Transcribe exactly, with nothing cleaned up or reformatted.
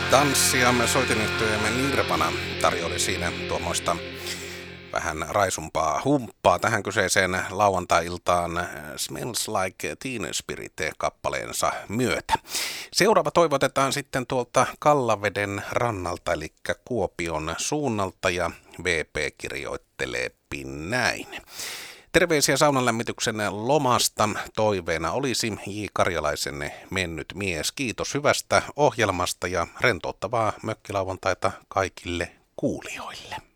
Tanssia soitinyhtyeemme Nirvana tarjoili siinä tuommoista vähän raisumpaa humppaa tähän kyseiseen lauantai-iltaan Smells Like Teen Spirit-kappaleensa myötä. Seuraava toivotetaan sitten tuolta Kallaveden rannalta, eli Kuopion suunnalta, ja V P kirjoittelee näin. Terveisiä saunanlämmityksen lomasta toiveena olisi J. Karjalaisen mennyt mies. Kiitos hyvästä ohjelmasta ja rentouttavaa mökkilauantaita kaikille kuulijoille.